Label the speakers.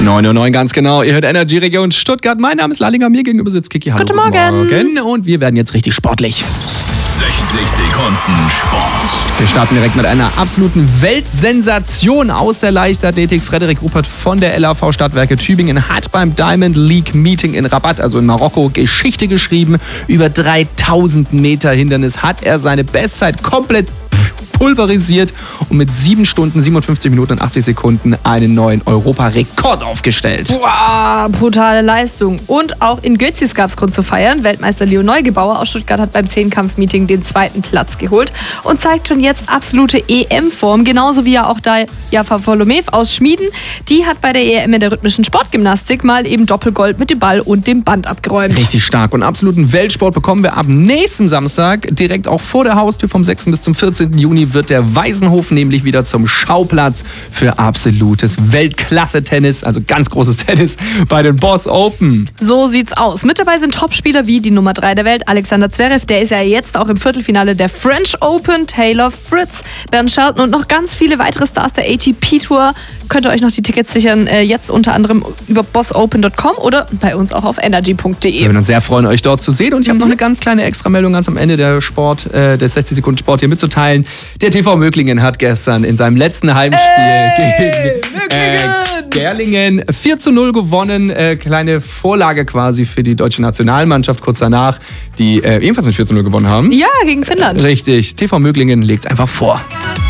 Speaker 1: 9:09 Uhr ganz genau. Ihr hört Energy Region Stuttgart. Mein Name ist Lallinger, mir gegenüber sitzt Kiki. Hallo.
Speaker 2: Guten Morgen.
Speaker 1: Und wir werden jetzt richtig sportlich.
Speaker 3: 60 Sekunden Sport.
Speaker 1: Wir starten direkt mit einer absoluten Weltsensation aus der Leichtathletik. Frederik Ruppert von der LAV Stadtwerke Tübingen hat beim Diamond League Meeting in Rabat, also in Marokko, Geschichte geschrieben. Über 3000 Meter Hindernis hat er seine Bestzeit komplett pulverisiert und mit 7 Stunden, 57 Minuten und 80 Sekunden einen neuen Europarekord aufgestellt.
Speaker 2: Wow, brutale Leistung. Und auch in Götzis gab es Grund zu feiern. Weltmeister Leo Neugebauer aus Stuttgart hat beim 10-Kampf-Meeting den 2. Platz geholt und zeigt schon jetzt absolute EM-Form. Genauso wie ja auch da Jafar Folomev aus Schmieden. Die hat bei der EM in der rhythmischen Sportgymnastik mal eben Doppelgold mit dem Ball und dem Band abgeräumt.
Speaker 1: Richtig stark und absoluten Weltsport bekommen wir ab nächsten Samstag direkt auch vor der Haustür. Vom 6. bis zum 14. Juni wird der Waisenhof nämlich wieder zum Schauplatz für absolutes Weltklasse-Tennis, also ganz großes Tennis bei den Boss Open.
Speaker 2: So sieht's aus. Mit dabei sind Topspieler wie die Nummer 3 der Welt, Alexander Zverev, der ist ja jetzt auch im Viertelfinale der French Open, Taylor Fritz, Bernd Shelton und noch ganz viele weitere Stars der ATP-Tour. Könnt ihr euch noch die Tickets sichern, jetzt unter anderem über bossopen.com oder bei uns auch auf energy.de.
Speaker 1: Wir würden uns sehr freuen, euch dort zu sehen. Und ich habe noch eine ganz kleine Extrameldung ganz am Ende der Sport, des 60 Sekunden Sport hier mitzuteilen. Der TV Möglingen hat gestern in seinem letzten Heimspiel gegen Gerlingen 4:0 gewonnen. Kleine Vorlage quasi für die deutsche Nationalmannschaft kurz danach, die ebenfalls mit 4:0 gewonnen haben.
Speaker 2: Ja, gegen Finnland.
Speaker 1: Richtig. TV Möglingen legt es einfach vor.